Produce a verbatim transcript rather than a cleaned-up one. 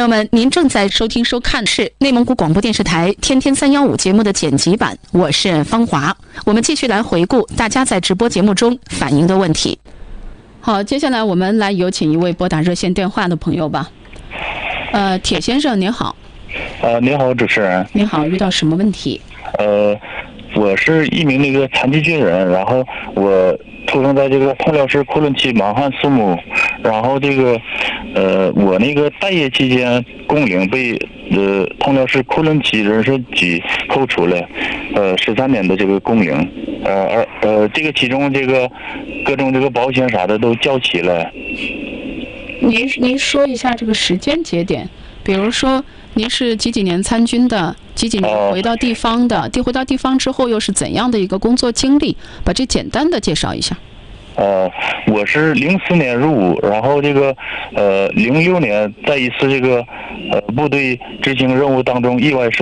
们，您正在收听收看是内蒙古广播电视台天天三幺五节目的剪辑版，我是方华。我们继续来回顾大家在直播节目中反映的问题。好，接下来我们来有请一位拨打热线电话的朋友吧。呃，铁先生您好。 呃，你好，主持人。 你好，遇到什么问题？ 呃，我是一名那个残疾军人，然后我出生在这个通辽市昆仑区莽汉苏木，然后这个呃，我那个待业期间工龄被呃通辽市昆仑区人社局扣除了呃十三年的这个工龄，呃而呃这个其中这个各种这个保险啥的都交齐了。 您您说一下这个时间节点，比如说您是几几年参军的，几几年回到地方的，地回到地方之后又是怎样的一个工作经历，把这简单的介绍一下。 呃，我是零四年入伍，然后这个呃零六年在一次这个呃部队执行任务当中意外受